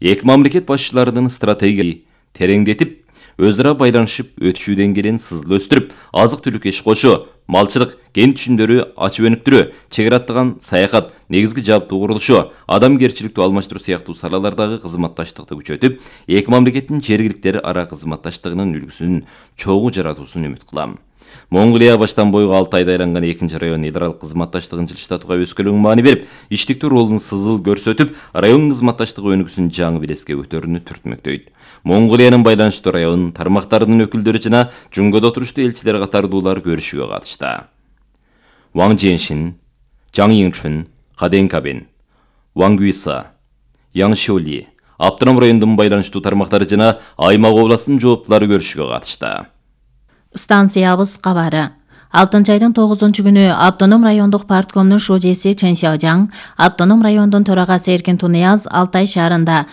Эки мамлекет башчыларынын стратегия тереңдетип, өзара байланышып өтүшүүдөн келен сызыл өстүрүп, азык-түлүк иш кошуу, малчылык, кен түчүндөрү ачып өнүктүрүү, чек аттаган саякат, негизги жабдуу курулушу, адамгерчиликтүү алмаштыруу сыяктуу салалардагы кызматташтыкты күчөтүп, эки мамлекеттин жергиликтери ара кызматташтыгынын үлгүсүн чогуу жаратуусун үмүт кылам. Монголия баштан бойго 6 айда айланган 2-район эл аралык кызматташтыгын жылыштатууга өскөлөң маани берип, иштиктүү ролун сызыл көрсөтүп, район кызматташтыгы өнүгүүсүн жаңы белеске көтөрүүнү түртмөктөйт. Монголиянын байланыштуу район тармактарынын өкүлдөрү жана Жунгоодо туруштуу элчилер катардуулар көрүшүүгө катышты. Ваң Жиэншин, Жаң Йиңчүн, Каден Кабен, Ваң Гуйса, Яң Шиоли, Автоном райондун байланыштуу тармактары жана аймак областынын жооптулары көрүшүүгө катышты. Станциябыз кабары. 6-айдын 9-күнү Автоном райондук парткомдун шужеси Чен Сяожаң, Автоном райондун төрагасы Эркин Тунияз Алтай шаарында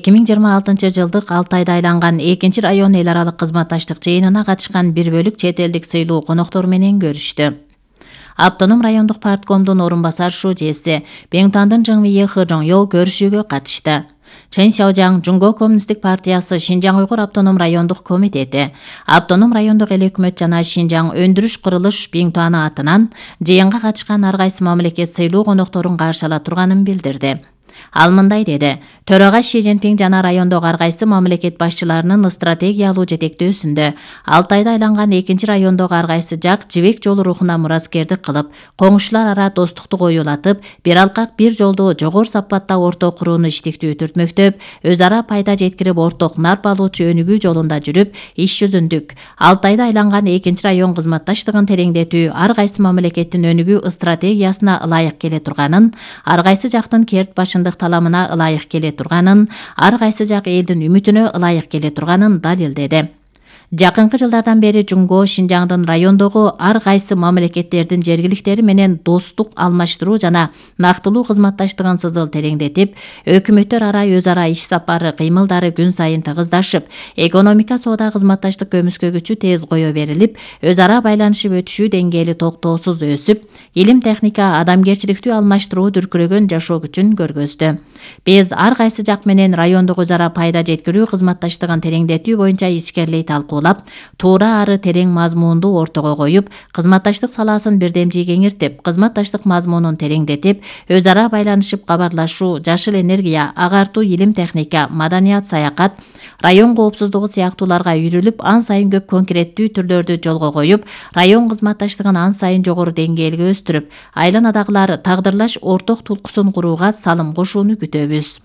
2026 жылдык 6 айда айланган 2-район эл аралык кызматташтык жыйынына катышкан бир бөлүк чет элдик сыйлуу коноктор менен көрүштү. Автоном райондук парткомдун орун басар шужеси Беңтандын Жыңвие Хыжоңё көрүшүүгө катышты. Чен Сяожаң Жунго коммунисттик партиясы Шинжаң уйгур автоном райондук комитети, Автоном райондук эл өкмөт жана Шинжаң өндүрүш курулуш Беңтуаны атынан жыйынга катышкан ар кайсы мамлекет сыйлуу конокторун каршы ала турганын билдирди. Ал мындай деди: Төрага Ши Цзиньпин жана райондогу ар кайсы мамлекет башчыларынын стратегиялуу жетектөөсүндө 6 айда айланган 2-райондогу ар кайсы жак жибек жолу рухуна мураскердик кылып, коңшулар ара достукту коюлатып, бир алкак бир жолду жогору сапатта орток курууну иштиктүү түртмөктөп, өз ара пайда жеткирип орток нарп алуучу өнүгүү жолунда жүрүп, иш жүзүндүк 6 айда айланган 2-район кызматташтыгын тереңдетүү ар кайсы мамлекеттин өнүгүү стратегиясына ылайык келе турганын, ар кайсы жактын керт башындык таламына ылайык келе турганын, ар кайсы жак элдин үмүтүнө ылайык келе турганын далилдеди. Жакынкы жылдардан бери Жунго Шинжаңдын райондогу ар кайсы мамлекеттердин жергиликтери менен достук алмаштыруу жана нактылуу кызматташтыгын сызыл тереңдетип, өкмөттөр ара өз ара иш сапары кыймылдары күн сайын тыгыздашып, экономика соода кызматташтык көмүскө күчү тез кое берилип, өз ара байланышып өтүшүү деңгээли токтоосуз өсүп, илим техника, адамгерчиликтүү алмаштыруу дүркүрөгөн жашоо күчүн көргөздү. Биз ар кайсы жак менен райондук өз ара пайда жеткирүү кызматташтыгын тереңдетүү боюнча ичкерлей талкуулап, туура ары терең мазмунду ортого коюп, кызматташтык саласын бирдемжий кеңиртип, кызматташтык мазмунун тереңдетип, өз ара байланышып кабарлашуу, жашыл энергия, агартуу, илим техника, маданият, саякат, район коопсуздугу сыяктууларга үйрүлүп, ан сайын көп конкреттүү түрлөрдү жолго коюп, район кызматташтыгын ан сайын жогору деңгээлге өстүрүп, айланадагылар тагдырлаш орток тулкуусун курууга салым кошууну күтөбүз.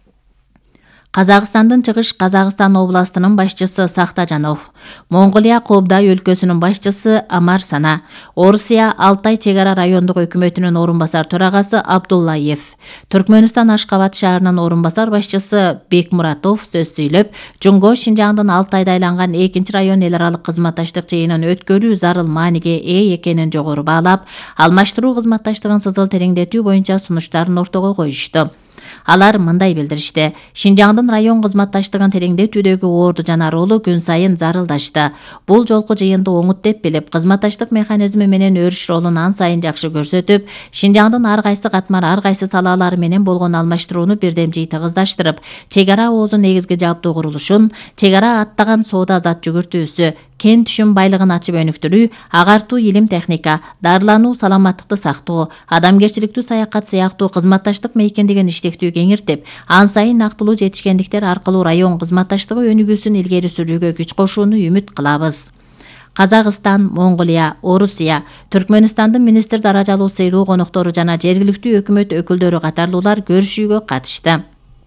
Казакстандын Чыгыш Казакстан областынын башчысы Сахтажанов, Монголия Кобдай өлкөсүнүн башчысы Амар Сана, Орусия Алтай чегара райондук өкмөтүнүн орун басар төрагасы Абдуллаев, Түркмөнстан Ашкабад шаарынын орун басар башчысы Бекмуратов сөз сүйлөп, Жунго Шинжаңдын 6 айда айланган 2-район эл аралык кызматташтык жыйынын өткөрүү зарыл мааниге ээ экенин жогору баалап, алмаштыруу кызматташтыгын сызыл тереңдетүү боюнча сунуштарын ортого коюшту. Алар мындай билдиришти: Шинжаңдын район кызматташтыгын тереңдетүүдөгү орду жана ролу күн сайын зарылдашты. Бул жолку жыйынды оңут деп билип, кызматташтык механизми менен өрүш ролун ан сайын жакшы көрсөтүп, Шинжаңдын ар кайсы катмар, ар кайсы салалары менен болгон алмаштырууну бирдемжий тыгыздаштырып, чек ара оозун негизги жабдуу курулушун, чек ара аттаган соода зат жүгүртүүсү, кен түшүм байлыгын ачып өнүктүрүү, агартуу, илим техника, дарылануу, саламаттыкты сактоо, адамгерчиликтүү саякат сыяктуу кызматташтык мейкиндигин иштиктүү кеңиртип, ан сайын нактылуу жетишкендиктер аркылуу район кызматташтыгы өнүгүүсүн илгери сүрүүгө күч кошууну үмүт кылабыз. Казакстан, Монголия, Орусия, Түркмөнстандын министр даражалуу сыйлуу коноктору жана жергиликтүү өкмөт өкүлдөрү катарлуулар көрүшүүгө катышты.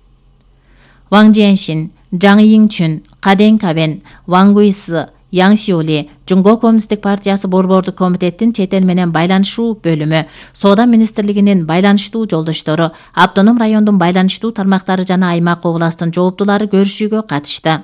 Ваң Жиэншин, Жаң Йиңчүн, Каден Кабен, Ваң Гуйсы, Яң Шиоли, Жунго коммунисттик партиясы борбордук комитеттин чет эл менен байланышуу бөлүмү, Соода министрлигинин байланыштуу жолдоштору, Автоном райондун байланыштуу тармактары жана аймак областын жооптулары көрүшүүгө катышты.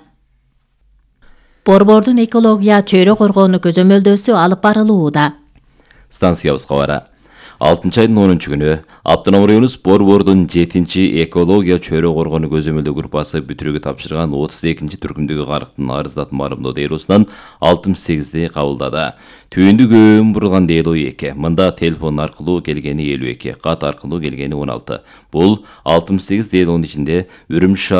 Борбордун экология чөйрө коргоону көзөмөлдөөсү алып барылууда. Станциябыз кабары. 6-айдын 10-күнү Автоном районубуз Борбордун 7-экология чөйрө коргоону көзөмөлдөө группасы бүтүрүүгө тапшырган 32-түркүмдөгү карыктын арыздатын марымдоо делосунан 68-ди кабылдады. Түйүндү көбүн бурулган дело 2. Мында телефон аркылуу келгени 52, кат аркылуу келгени 16. Бул 68 делонун ичинде Үрүмчү